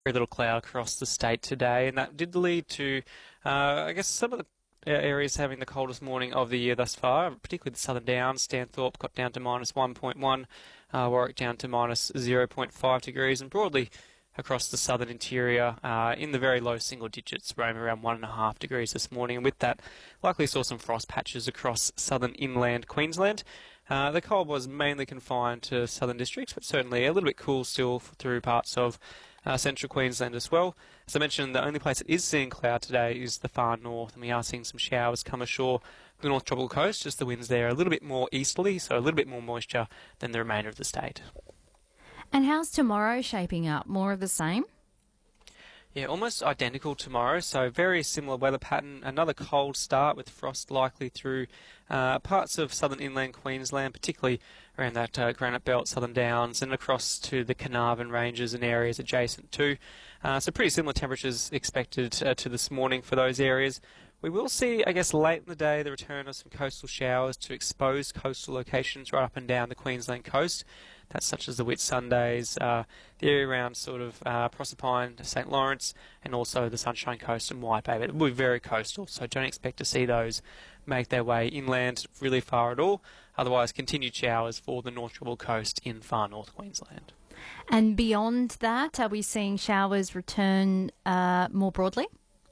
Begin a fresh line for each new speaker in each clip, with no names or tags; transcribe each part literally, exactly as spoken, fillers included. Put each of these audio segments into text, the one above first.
Very little cloud across the state today, and that did lead to, uh, I guess, some of the areas having the coldest morning of the year thus far, particularly the Southern Downs. Stanthorpe got down to minus one point one, uh, Warwick down to minus zero point five degrees, and broadly across the southern interior uh, in the very low single digits, roaming around one and a half degrees this morning, and with that likely saw some frost patches across southern inland Queensland. Uh, the cold was mainly confined to southern districts, but certainly a little bit cool still through parts of Uh, central Queensland as well. As I mentioned, the only place that is seeing cloud today is the far north, and we are seeing some showers come ashore the North Tropical Coast, just the winds there a little bit more easterly, so a little bit more moisture than the remainder of the state.
And how's tomorrow shaping up? More of the same?
Yeah, almost identical tomorrow, so very similar weather pattern. Another cold start with frost likely through uh, parts of southern inland Queensland, particularly around that uh, Granite Belt, Southern Downs, and across to the Carnarvon Ranges and areas adjacent to. Uh, so pretty similar temperatures expected uh, to this morning for those areas. We will see, I guess, late in the day the return of some coastal showers to exposed coastal locations right up and down the Queensland coast. That's such as the Whitsundays, uh, the area around sort of uh, Proserpine, St Lawrence, and also the Sunshine Coast and White Bay. But it will be very coastal, so don't expect to see those make their way inland really far at all. Otherwise, continued showers for the North Tropical Coast in far north Queensland.
And beyond that, are we seeing showers return uh, more broadly?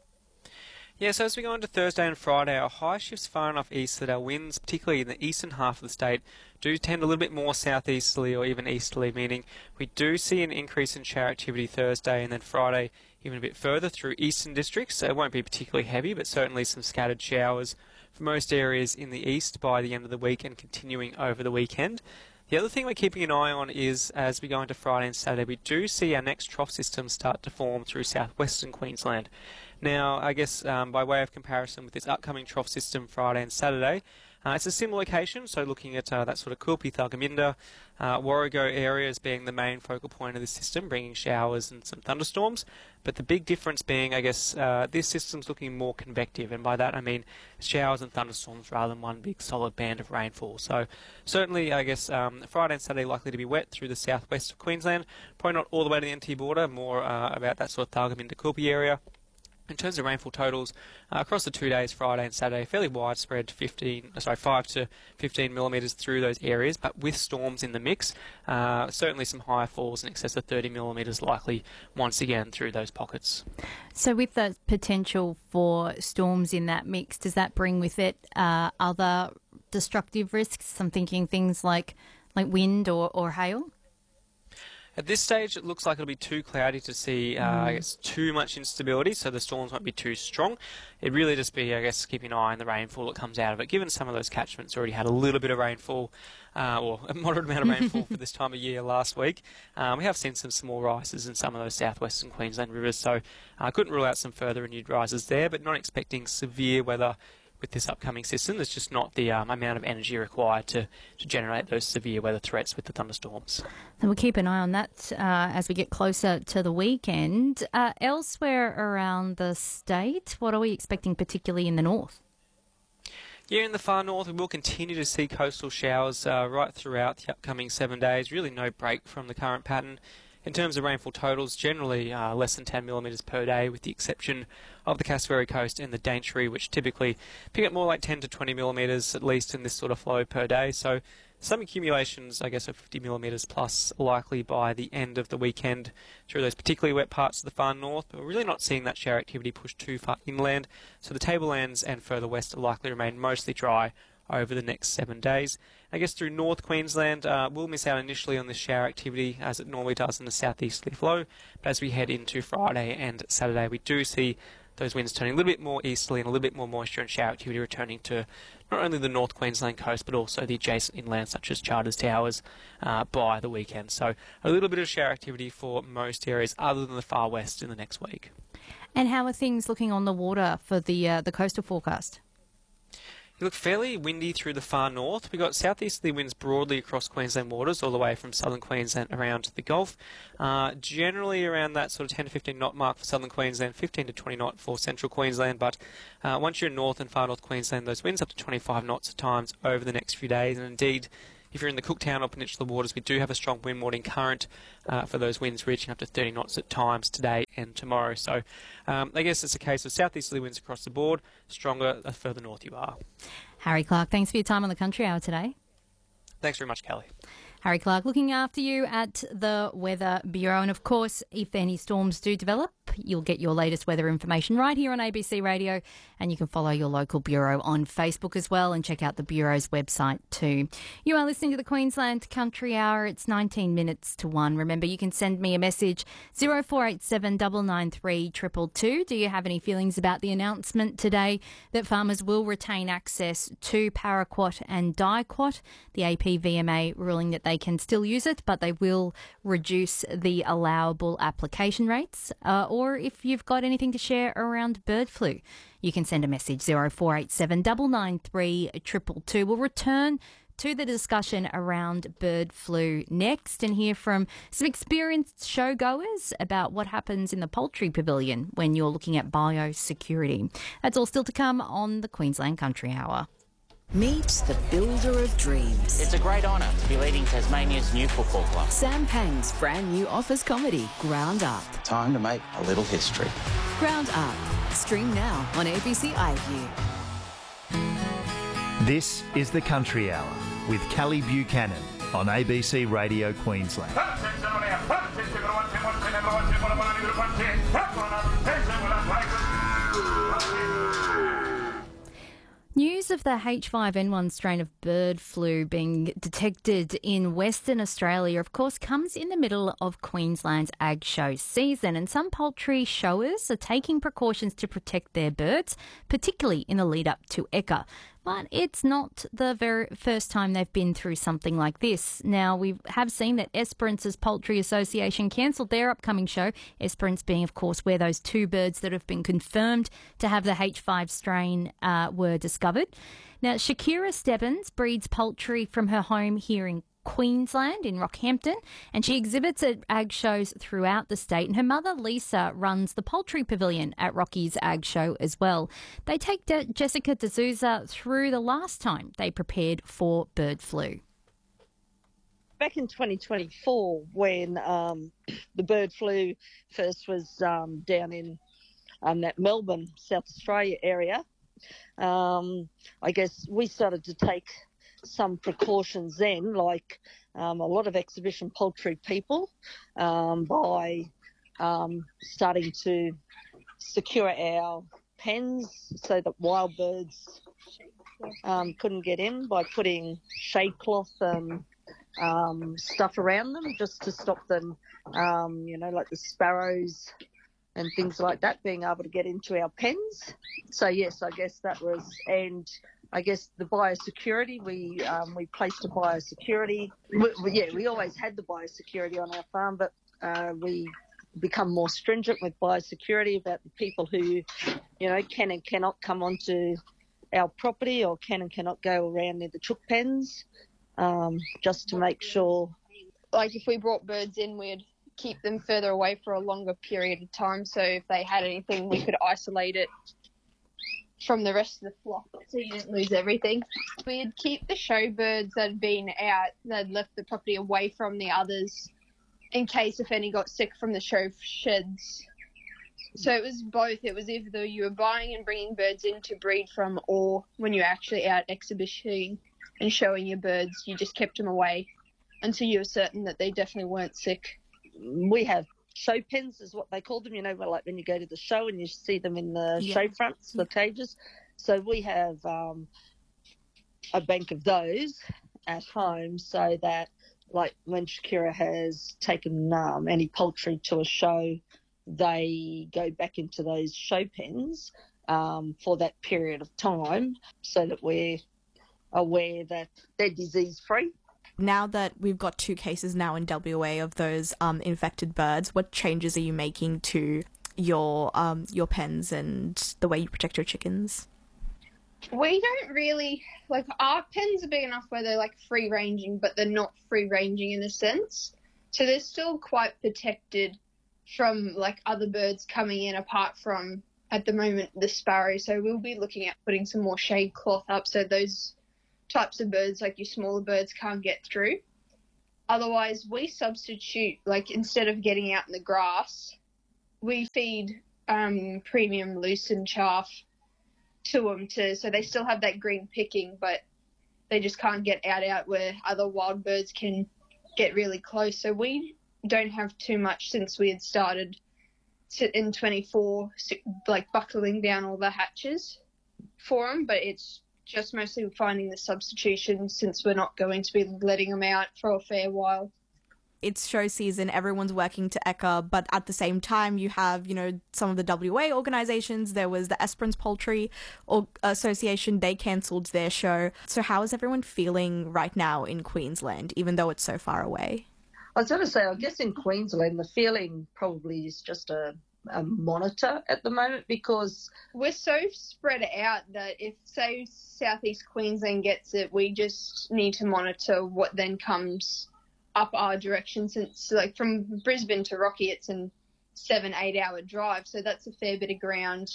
Yeah, so as we go into Thursday and Friday, our high shifts far enough east that our winds, particularly in the eastern half of the state, do tend a little bit more southeasterly or even easterly, meaning we do see an increase in shower activity Thursday and then Friday even a bit further through eastern districts. So it won't be particularly heavy, but certainly some scattered showers for most areas in the east by the end of the week and continuing over the weekend. The other thing we're keeping an eye on is, as we go into Friday and Saturday, we do see our next trough system start to form through southwestern Queensland. Now, I guess um, by way of comparison with this upcoming trough system Friday and Saturday, uh, it's a similar location, so looking at uh, that sort of Quilpie, Thargomindah, uh, Warrego areas being the main focal point of the system, bringing showers and some thunderstorms. But the big difference being, I guess, uh, this system's looking more convective, and by that I mean showers and thunderstorms rather than one big solid band of rainfall. So certainly, I guess, um, Friday and Saturday likely to be wet through the southwest of Queensland, probably not all the way to the N T border, more uh, about that sort of Thargomindah, Quilpie area. In terms of rainfall totals, uh, across the two days, Friday and Saturday, fairly widespread, fifteen, sorry, five to fifteen millimetres through those areas, but with storms in the mix. Uh, certainly some higher falls in excess of thirty millimetres likely once again through those pockets.
So with the potential for storms in that mix, does that bring with it uh, other destructive risks? I'm thinking things like, like wind or, or hail?
At this stage, it looks like it'll be too cloudy to see, uh,
Mm.
I guess, too much instability, so the storms won't be too strong. It'd really just be, I guess, keeping an eye on the rainfall that comes out of it. Given some of those catchments already had a little bit of rainfall, uh, or a moderate amount of rainfall for this time of year last week, um, we have seen some small rises in some of those southwestern Queensland rivers, so I uh, couldn't rule out some further renewed rises there, but not expecting severe weather with this upcoming system. There's just not the um, amount of energy required to, to generate those severe weather threats with the thunderstorms.
So we'll keep an eye on that uh, as we get closer to the weekend. Uh, elsewhere around the state, what are we expecting, particularly in the north?
Yeah, in the far north, we will continue to see coastal showers uh, right throughout the upcoming seven days. Really no break from the current pattern. In terms of rainfall totals, generally uh, less than ten millimetres per day, with the exception of the Cassowary Coast and the Daintree, which typically pick up more like ten to twenty millimetres at least in this sort of flow per day. So some accumulations, I guess, of fifty millimetres plus likely by the end of the weekend through those particularly wet parts of the far north, but we're really not seeing that shower activity push too far inland. So the tablelands and further west are likely to remain mostly dry over the next seven days. I guess through North Queensland, uh, we'll miss out initially on this shower activity as it normally does in the southeasterly flow, but as we head into Friday and Saturday, we do see those winds turning a little bit more easterly and a little bit more moisture and shower activity returning to not only the North Queensland coast but also the adjacent inland such as Charters Towers uh, by the weekend. So a little bit of shower activity for most areas other than the far west in the next week.
And how are things looking on the water for the uh, the coastal forecast?
You look fairly windy through the far north. We've got southeasterly winds broadly across Queensland waters, all the way from southern Queensland around to the Gulf. Uh, generally around that sort of ten to fifteen knot mark for southern Queensland, fifteen to twenty knot for central Queensland. But uh, once you're in north and far north Queensland, those winds up to twenty-five knots at times over the next few days. And indeed, if you're in the Cooktown or Peninsula waters, we do have a strong wind warning current uh, for those winds reaching up to thirty knots at times today and tomorrow. So um, I guess it's a case of southeasterly winds across the board, stronger the further north you are.
Harry Clark, thanks for your time on the Country Hour today.
Thanks very much, Kelly.
Harry Clark looking after you at the Weather Bureau. And of course, if any storms do develop, you'll get your latest weather information right here on A B C Radio. And you can follow your local bureau on Facebook as well and check out the Bureau's website too. You are listening to the Queensland Country Hour. It's nineteen minutes to one. Remember, you can send me a message, zero four eight seven nine nine three two two two. Do you have any feelings about the announcement today that farmers will retain access to paraquat and diquat? The A P V M A ruling that they can still use it, but they will reduce the allowable application rates. Uh, or if you've got anything to share around bird flu, you can send a message, zero four eight seven nine nine three two two two. We'll return to the discussion around bird flu next and hear from some experienced showgoers about what happens in the poultry pavilion when you're looking at biosecurity. That's all still to come on the Queensland Country Hour.
Meet the builder of dreams.
It's a great honour to be leading Tasmania's new football club.
Sam Pang's brand new office comedy, Ground Up.
Time to make a little history.
Ground Up. Stream now on A B C iView.
This is the Country Hour with Kelly Buchanan on A B C Radio Queensland.
News of the H five N one strain of bird flu being detected in Western Australia, of course, comes in the middle of Queensland's ag show season, and some poultry showers are taking precautions to protect their birds, particularly in the lead up to Eka. But it's not the very first time they've been through something like this. Now, we have seen that Esperance's Poultry Association cancelled their upcoming show, Esperance being, of course, where those two birds that have been confirmed to have the H five strain uh, were discovered. Now, Shakira Stebbins breeds poultry from her home here in Queensland in Rockhampton, and she exhibits at ag shows throughout the state, and her mother Lisa runs the poultry pavilion at Rocky's ag show as well. They take De- Jessica D'Souza through the last time they prepared for bird flu.
Back in twenty twenty-four, when um, the bird flu first was um, down in um, that Melbourne, South Australia area, um, I guess we started to take some precautions then, like um, a lot of exhibition poultry people, um, by um, starting to secure our pens so that wild birds um, couldn't get in, by putting shade cloth and um, stuff around them just to stop them, um, you know, like the sparrows and things like that being able to get into our pens. So yes, I guess that was, and I guess the biosecurity, we um, we placed a biosecurity. We, we, yeah, we always had the biosecurity on our farm, but uh, we become more stringent with biosecurity about the people who, you know, can and cannot come onto our property or can and cannot go around near the chook pens, um, just to make sure.
Like if we brought birds in, we'd keep them further away for a longer period of time. So if they had anything, we could isolate it from the rest of the flock so you didn't lose everything. We'd keep the show birds that had been out, that had left the property away from the others in case if any got sick from the show sheds. So it was both. It was either you were buying and bringing birds in to breed from, or when you're actually out exhibiting and showing your birds, you just kept them away until you were certain that they definitely weren't sick.
We have show pens is what they call them, you know, like when you go to the show and you see them in the
Yeah.
show fronts, the cages. So we have um, a bank of those at home so that, like, when Shakira has taken um, any poultry to a show, they go back into those show pens um, for that period of time so that we're aware that they're disease-free.
Now that we've got two cases now in W A of those um, infected birds, what changes are you making to your um, your pens and the way you protect your chickens?
We don't really, like, our pens are big enough where they're, like, free-ranging, but they're not free-ranging in a sense. So they're still quite protected from, like, other birds coming in, apart from, at the moment, the sparrow. So we'll be looking at putting some more shade cloth up so those types of birds, like your smaller birds, can't get through. Otherwise, we substitute, like instead of getting out in the grass, we feed um, premium lucerne chaff to them to, so they still have that green picking, but they just can't get out out where other wild birds can get really close. So we don't have too much since we had started in twenty-four, like buckling down all the hatches for them, but it's just mostly finding the substitution since we're not going to be letting them out for a fair while.
It's show season, everyone's working to Eka, but at the same time you have, you know, some of the W A organisations. There was the Esperance Poultry Association, they cancelled their show. So how is everyone feeling right now in Queensland, even though it's so far away?
I was going to say, I guess in Queensland the feeling probably is just a, a monitor at the moment, because
we're so spread out that if, say, Southeast Queensland gets it, we just need to monitor what then comes up our direction, since like from Brisbane to Rocky it's a seven, eight hour drive, so that's a fair bit of ground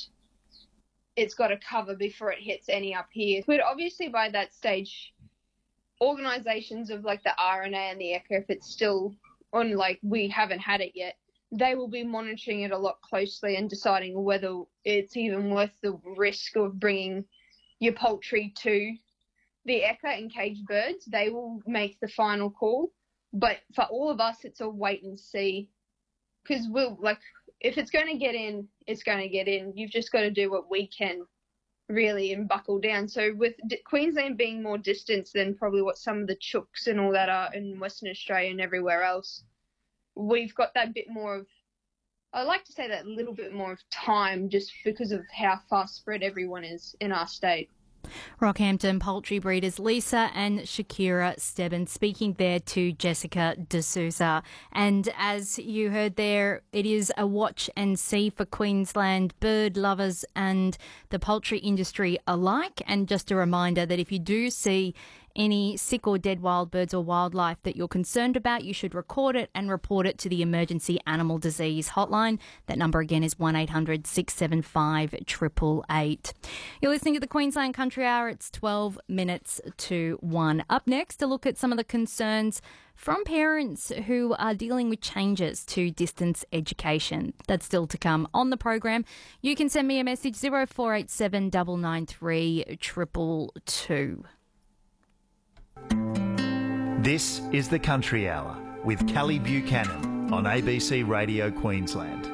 it's got to cover before it hits any up here. But obviously by that stage, organisations of like the R N A and the Eka, if it's still on, like we haven't had it yet, they will be monitoring it a lot closely and deciding whether it's even worth the risk of bringing your poultry to the Eka and caged birds. They will make the final call. But for all of us, it's a wait and see, because we'll like if it's going to get in, it's going to get in. You've just got to do what we can, really, and buckle down. So with D- Queensland being more distant than probably what some of the chooks and all that are in Western Australia and everywhere else, we've got that bit more of, I like to say that little bit more of time, just because of how far spread everyone is in our state.
Rockhampton poultry breeders Lisa and Shakira Stebbins speaking there to Jessica D'Souza. And as you heard there, it is a watch and see for Queensland bird lovers and the poultry industry alike. And just a reminder that if you do see any sick or dead wild birds or wildlife that you're concerned about, you should record it and report it to the Emergency Animal Disease Hotline. That number again is one eight hundred six seven five eight eight eight. You're listening to the Queensland Country Hour. It's twelve minutes to one. Up next, to look at some of the concerns from parents who are dealing with changes to distance education. That's still to come on the program. You can send me a message, zero four eight seven nine nine three two two two.
This is the Country Hour with Callie Buchanan on A B C Radio Queensland.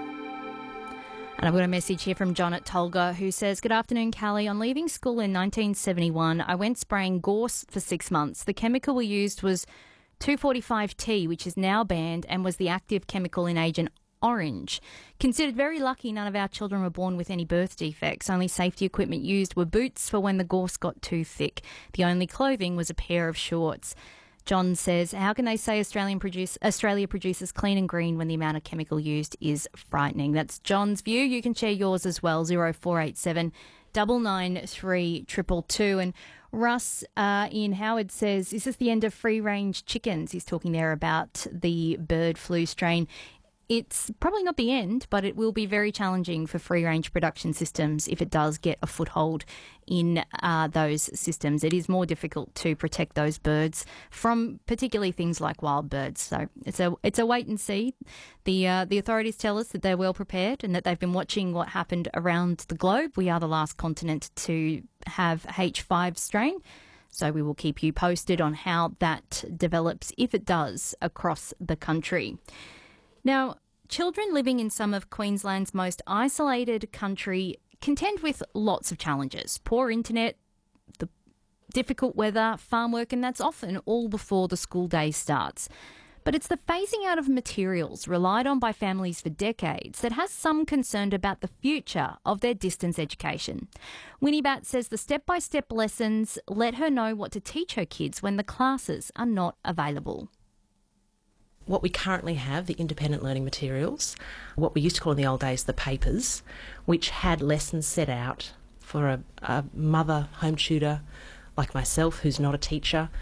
And I've got a message here from John at Tolga who says, "Good afternoon, Callie. On leaving school in nineteen seventy-one, I went spraying gorse for six months. The chemical we used was two forty-five T, which is now banned, and was the active chemical in Agent Orange. Considered very lucky none of our children were born with any birth defects. Only safety equipment used were boots for when the gorse got too thick. The only clothing was a pair of shorts." John says, "How can they say Australian produce, Australia produces clean and green when the amount of chemical used is frightening?" That's John's view. You can share yours as well, zero four eight seven nine nine three two two two. And Russ uh, in Howard says, "Is this the end of free-range chickens?" He's talking there about the bird flu strain. It's probably not the end, but it will be very challenging for free-range production systems if it does get a foothold in uh, those systems. It is more difficult to protect those birds from particularly things like wild birds. So it's a it's a wait and see. The uh, the authorities tell us that they're well prepared and that they've been watching what happened around the globe. We are the last continent to have H five strain. So we will keep you posted on how that develops, if it does, across the country. Now, children living in some of Queensland's most isolated country contend with lots of challenges. Poor internet, the difficult weather, farm work, and that's often all before the school day starts. But it's the phasing out of materials relied on by families for decades that has some concern about the future of their distance education. Winnie Bat says the step-by-step lessons let her know what to teach her kids when the classes are not available.
What we currently have, the independent learning materials, what we used to call in the old days the papers, which had lessons set out for a, a mother home tutor like myself who's not a teacher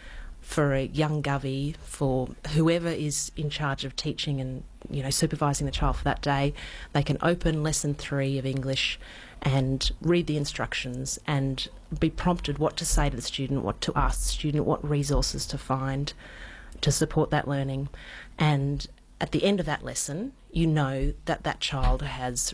for a young govy, for whoever is in charge of teaching and, you know, supervising the child for that day, they can open lesson three of English and read the instructions and be prompted what to say to the student, what to ask the student, what resources to find to support that learning. And at the end of that lesson, you know that that child has